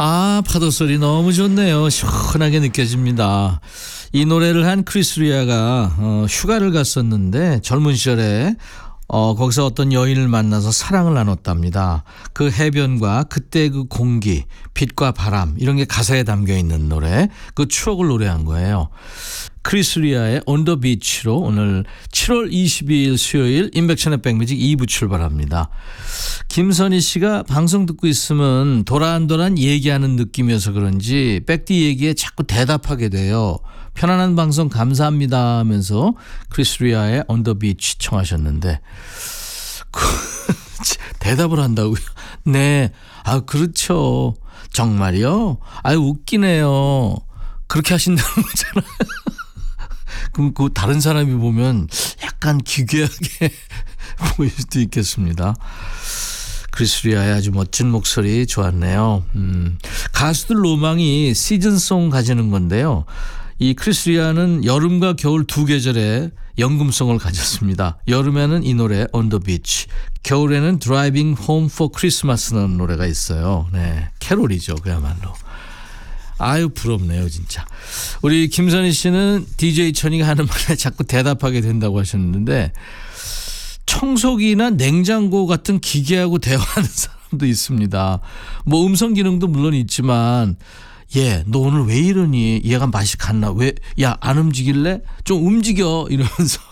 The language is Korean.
아, 파도 소리 너무 좋네요. 시원하게 느껴집니다. 이 노래를 한 크리스 리아가 휴가를 갔었는데 젊은 시절에 거기서 어떤 여인을 만나서 사랑을 나눴답니다. 그 해변과 그때 그 공기, 빛과 바람 이런 게 가사에 담겨 있는 노래, 그 추억을 노래한 거예요. 크리스 리아의 On the Beach로 오늘 7월 22일 수요일 임백천의 백뮤직 2부 출발합니다. 김선희 씨가 방송 듣고 있으면 도란도란 얘기하는 느낌이어서 그런지 백디 얘기에 자꾸 대답하게 돼요. 편안한 방송 감사합니다 하면서 크리스 리아의 On the Beach 청하셨는데 대답을 한다고요? 네. 아, 그렇죠. 정말요? 아유, 웃기네요. 그렇게 하신다는 거잖아요. 그럼 그 다른 사람이 보면 약간 기괴하게 보일 수도 있겠습니다. 크리스 리아의 아주 멋진 목소리 좋았네요. 가수들 로망이 시즌송 가지는 건데요. 이 크리스 리아는 여름과 겨울 두 계절에 연금송을 가졌습니다. 여름에는 이 노래 On the Beach, 겨울에는 Driving Home for Christmas라는 노래가 있어요. 네, 캐롤이죠 그야말로. 아유, 부럽네요 진짜. 우리 김선희 씨는 DJ 천이가 하는 말에 자꾸 대답하게 된다고 하셨는데, 청소기나 냉장고 같은 기계하고 대화하는 사람도 있습니다. 뭐 음성 기능도 물론 있지만, 얘 너 오늘 왜 이러니, 얘가 맛이 갔나, 왜 야 안 움직일래, 좀 움직여 이러면서